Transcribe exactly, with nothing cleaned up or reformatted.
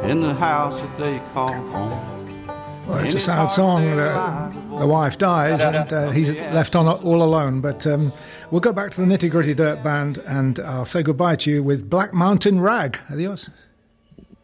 in the house that they call home. Well, it's a sad song. The, the wife dies and uh, he's left on all alone. But um, we'll go back to the Nitty Gritty Dirt Band and I'll say goodbye to you with Black Mountain Rag. Adios.